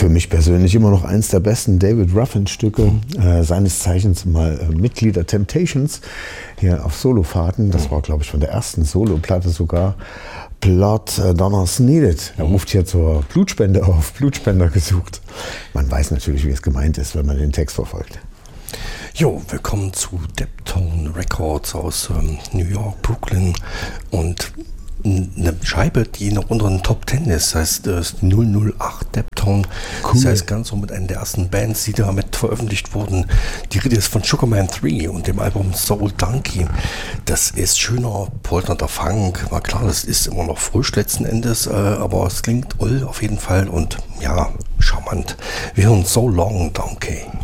Für mich persönlich immer noch eins der besten David Ruffin-Stücke, seines Zeichens mal Mitglied der Temptations, hier auf Solofahrten. Das war, glaube ich, von der ersten Soloplatte sogar. Blood Donors Needed. Er ruft hier zur Blutspende auf, Blutspender gesucht. Man weiß natürlich, wie es gemeint ist, wenn man den Text verfolgt. Jo, willkommen zu Deptone Records aus New York, Brooklyn und eine Scheibe, die noch unter den Top 10 ist, das heißt 008 Deptone. Cool. Das heißt ganz so mit einer der ersten Bands, die damit veröffentlicht wurden. Die Rede ist von Sugarman 3 und dem Album Soul Donkey. Das ist schöner, polternder Funk. War klar, das ist immer noch frisch letzten Endes, aber es klingt toll auf jeden Fall und ja, charmant. Wir hören So Long Donkey.